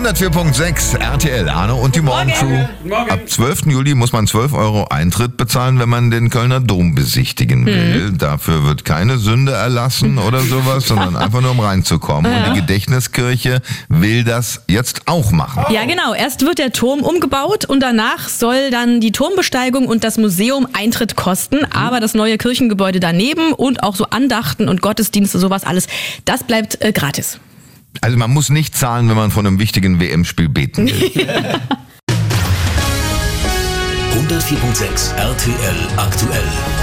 104.6 RTL, Arno und die Morgencrew. Ab 12. Juli muss man 12 € Eintritt bezahlen, wenn man den Kölner Dom besichtigen will. Dafür wird keine Sünde erlassen oder sowas, sondern einfach nur um reinzukommen. Und die Gedächtniskirche will das jetzt auch machen. Ja, genau. Erst wird der Turm umgebaut und danach soll dann die Turmbesteigung und das Museum Eintritt kosten. Aber das neue Kirchengebäude daneben und auch so Andachten und Gottesdienste, sowas alles, das bleibt gratis. Also man muss nicht zahlen, wenn man von einem wichtigen WM-Spiel beten will. 104.6 RTL aktuell.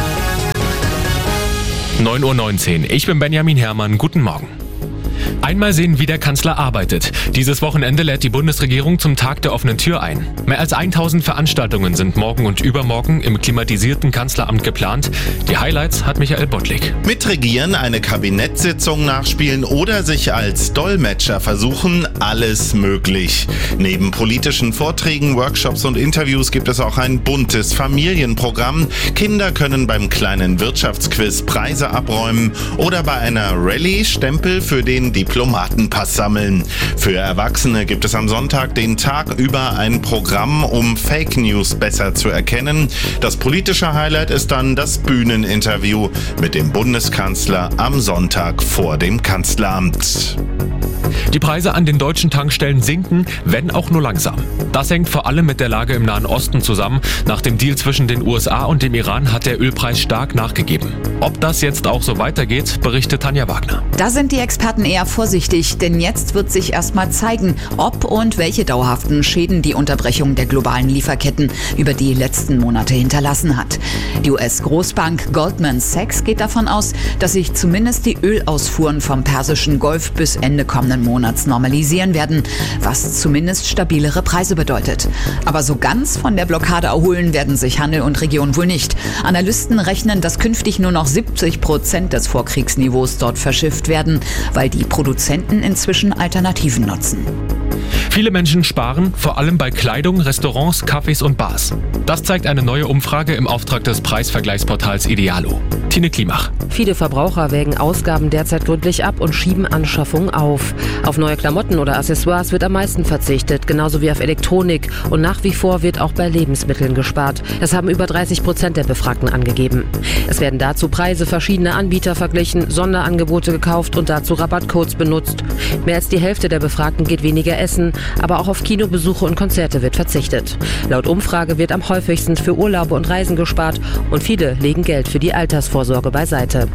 9:19 Uhr. Ich bin Benjamin Herrmann. Guten Morgen. Einmal sehen, wie der Kanzler arbeitet. Dieses Wochenende lädt die Bundesregierung zum Tag der offenen Tür ein. Mehr als 1000 Veranstaltungen sind morgen und übermorgen im klimatisierten Kanzleramt geplant. Die Highlights hat Michael Bottlik. Mitregieren, eine Kabinettssitzung nachspielen oder sich als Dolmetscher versuchen, alles möglich. Neben politischen Vorträgen, Workshops und Interviews gibt es auch ein buntes Familienprogramm. Kinder können beim kleinen Wirtschaftsquiz Preise abräumen oder bei einer Rallye Stempel für den Diplomatenpass sammeln. Für Erwachsene gibt es am Sonntag den Tag über ein Programm, um Fake News besser zu erkennen. Das politische Highlight ist dann das Bühneninterview mit dem Bundeskanzler am Sonntag vor dem Kanzleramt. Die Preise an den deutschen Tankstellen sinken, wenn auch nur langsam. Das hängt vor allem mit der Lage im Nahen Osten zusammen. Nach dem Deal zwischen den USA und dem Iran hat der Ölpreis stark nachgegeben. Ob das jetzt auch so weitergeht, berichtet Tanja Wagner. Da sind die Experten eher vorsichtig, denn jetzt wird sich erstmal zeigen, ob und welche dauerhaften Schäden die Unterbrechung der globalen Lieferketten über die letzten Monate hinterlassen hat. Die US-Großbank Goldman Sachs geht davon aus, dass sich zumindest die Ölausfuhren vom Persischen Golf bis Ende kommenden Monats normalisieren werden, was zumindest stabilere Preise bedeutet. Aber so ganz von der Blockade erholen werden sich Handel und Region wohl nicht. Analysten rechnen, dass künftig nur noch 70% des Vorkriegsniveaus dort verschifft werden, weil die Produzenten inzwischen Alternativen nutzen. Viele Menschen sparen, vor allem bei Kleidung, Restaurants, Cafés und Bars. Das zeigt eine neue Umfrage im Auftrag des Preisvergleichsportals Idealo. Tine Klimach. Viele Verbraucher wägen Ausgaben derzeit gründlich ab und schieben Anschaffungen auf. Auf neue Klamotten oder Accessoires wird am meisten verzichtet, genauso wie auf Elektronik. Und nach wie vor wird auch bei Lebensmitteln gespart. Das haben über 30% der Befragten angegeben. Es werden dazu Preise verschiedener Anbieter verglichen, Sonderangebote gekauft und dazu Rabattcodes benutzt. Mehr als die Hälfte der Befragten geht weniger essen, aber auch auf Kinobesuche und Konzerte wird verzichtet. Laut Umfrage wird am häufigsten für Urlaube und Reisen gespart und viele legen Geld für die Altersvorsorge beiseite.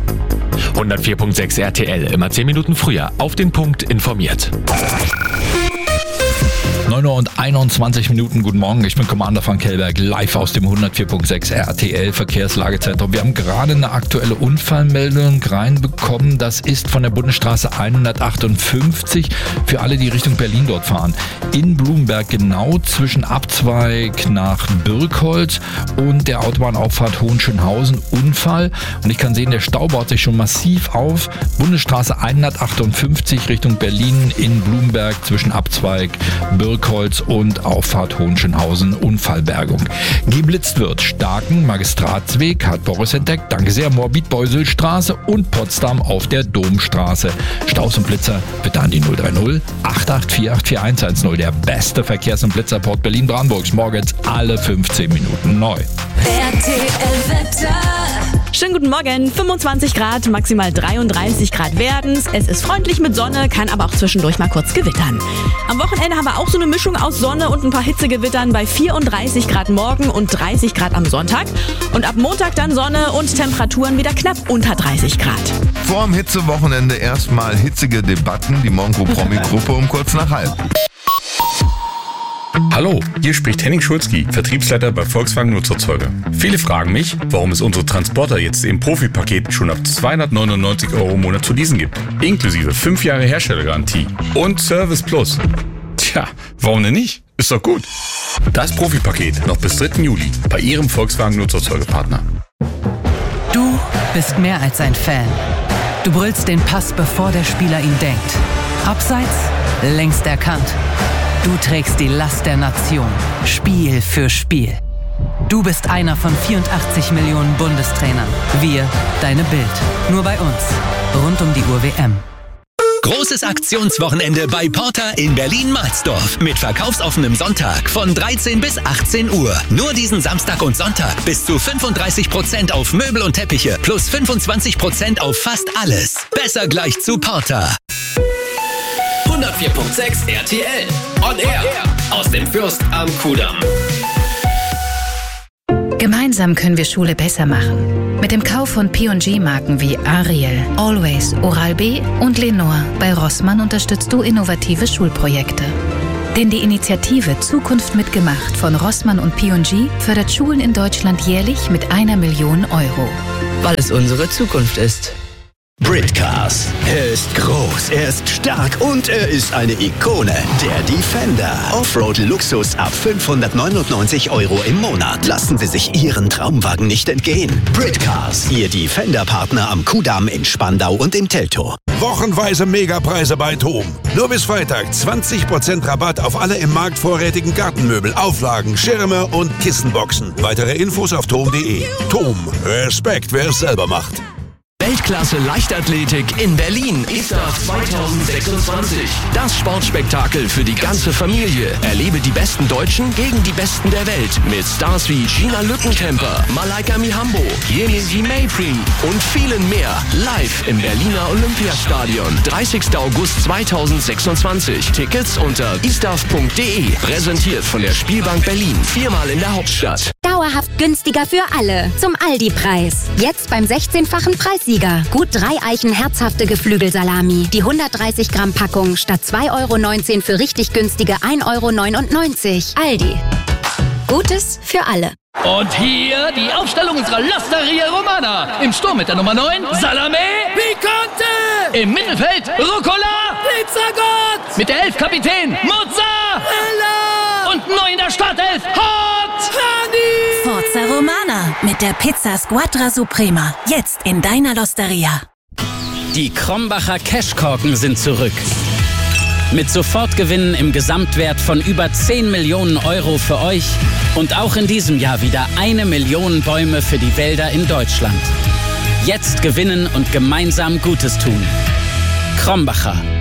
104.6 RTL, immer 10 Minuten früher, auf den Punkt informiert. 9:21 Uhr, guten Morgen, ich bin Commander Frank Kellberg, live aus dem 104.6 RTL Verkehrslagezentrum. Wir haben gerade eine aktuelle Unfallmeldung reinbekommen, das ist von der Bundesstraße 158 für alle, die Richtung Berlin dort fahren. In Blumenberg, genau zwischen Abzweig nach Birkholz und der Autobahnauffahrt Hohenschönhausen, Unfall. Und ich kann sehen, der Stau baut sich schon massiv auf. Bundesstraße 158 Richtung Berlin in Blumenberg zwischen Abzweig Birkholz und Auffahrt Hohenschönhausen, Unfallbergung. Geblitzt wird Starken, Magistratsweg, hat Boris entdeckt. Danke sehr, Morbid-Beusel-Straße und Potsdam auf der Domstraße. Staus und Blitzer bitte an die 030 884 84110. Der beste Verkehrs- und Blitzerport Berlin-Brandenburgs. Morgens alle 15 Minuten neu. RTL-Wetter. Schönen guten Morgen, 25 Grad, maximal 33 Grad werden's. Es ist freundlich mit Sonne, kann aber auch zwischendurch mal kurz gewittern. Am Wochenende haben wir auch so eine Mischung aus Sonne und ein paar Hitzegewittern bei 34 Grad morgen und 30 Grad am Sonntag. Und ab Montag dann Sonne und Temperaturen wieder knapp unter 30 Grad. Vorm Hitzewochenende erstmal hitzige Debatten, die Monco-Promi-Gruppe um kurz nach halb. Hallo, hier spricht Henning Schulzki, Vertriebsleiter bei Volkswagen Nutzerzeuger. Viele fragen mich, warum es unsere Transporter jetzt im Profi-Paket schon ab 299 € im Monat zu leasen gibt. Inklusive 5 Jahre Herstellergarantie und Service Plus. Tja, warum denn nicht? Ist doch gut. Das Profi-Paket noch bis 3. Juli bei Ihrem Volkswagen Nutzerzeugerpartner. Du bist mehr als ein Fan. Du brüllst den Pass, bevor der Spieler ihn denkt. Abseits, längst erkannt. Du trägst die Last der Nation, Spiel für Spiel. Du bist einer von 84 Millionen Bundestrainern. Wir, deine Bild. Nur bei uns. Rund um die Uhr WM. Großes Aktionswochenende bei Porter in Berlin-Marsdorf. Mit verkaufsoffenem Sonntag von 13 bis 18 Uhr. Nur diesen Samstag und Sonntag bis zu 35% auf Möbel und Teppiche plus 25% auf fast alles. Besser gleich zu Porter. 104.6 RTL. On Air. Aus dem Fürst am Kudamm. Gemeinsam können wir Schule besser machen. Mit dem Kauf von P&G-Marken wie Ariel, Always, Oral-B und Lenore bei Rossmann unterstützt du innovative Schulprojekte. Denn die Initiative Zukunft mitgemacht von Rossmann und P&G fördert Schulen in Deutschland jährlich mit 1 Million Euro. Weil es unsere Zukunft ist. Britcars. Er ist groß, er ist stark und er ist eine Ikone. Der Defender. Offroad-Luxus ab 599 € im Monat. Lassen Sie sich Ihren Traumwagen nicht entgehen. Britcars. Ihr Defender-Partner am Kudamm in Spandau und im Teltow. Wochenweise Megapreise bei TOM. Nur bis Freitag 20% Rabatt auf alle im Markt vorrätigen Gartenmöbel, Auflagen, Schirme und Kissenboxen. Weitere Infos auf tom.de. TOM. Respekt, wer es selber macht. Weltklasse Leichtathletik in Berlin. ISTAF 2026. Das Sportspektakel für die ganze Familie. Erlebe die besten Deutschen gegen die besten der Welt. Mit Stars wie Gina Lückenkämper, Malaika Mihambo, Yemisi Mayfree und vielen mehr. Live im Berliner Olympiastadion. 30. August 2026. Tickets unter istaf.de. Präsentiert von der Spielbank Berlin. 4-mal in der Hauptstadt. Dauerhaft günstiger für alle. Zum Aldi-Preis. Jetzt beim 16-fachen Preissieger. Gut 3 Eichen herzhafte Geflügelsalami. Die 130 Gramm Packung statt 2,19 € für richtig günstige 1,99 €. Aldi. Gutes für alle. Und hier die Aufstellung unserer L'Osteria Romana. Im Sturm mit der Nummer 9, Salame Picante. Im Mittelfeld, Rucola Pizzagott. Mit der 11 Kapitän, Mozzarella. Und neu in der Startelf, Hot Honey. Forza Romana mit der Pizza Squadra Suprema. Jetzt in deiner L'Osteria. Die Krombacher Cashkorken sind zurück. Mit Sofortgewinnen im Gesamtwert von über 10 Millionen € für euch und auch in diesem Jahr wieder 1 Million Bäume für die Wälder in Deutschland. Jetzt gewinnen und gemeinsam Gutes tun. Krombacher.